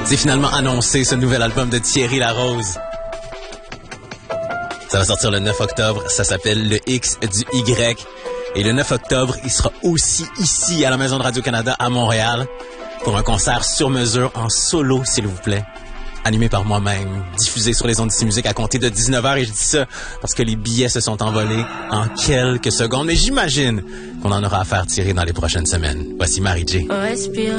C'est finalement annoncé, ce nouvel album de Thierry Larose. Ça va sortir le 9 octobre. Ça s'appelle Le X du Y. Et le 9 octobre, il sera aussi ici à la Maison de Radio-Canada à Montréal pour un concert sur mesure en solo, s'il vous plaît. Animé par moi-même, diffusé sur les ondes d'ici musique à compter de 19h. Et je dis ça parce que les billets se sont envolés en quelques secondes. Mais j'imagine qu'on en aura à faire tirer dans les prochaines semaines. Voici Marie J. Respire.